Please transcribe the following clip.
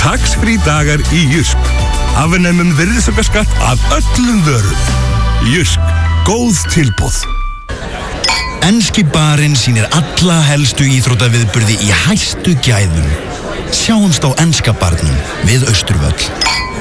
Tax-free dagar í Jysk. Afnemum virðisaukaskatt af öllum vörum. Jysk, góð tilboð. Enski barinn sýnir alla helstu íþróttaviðburði í hæstu gæðum. Sjáumst á enska barnum við Austurvöll.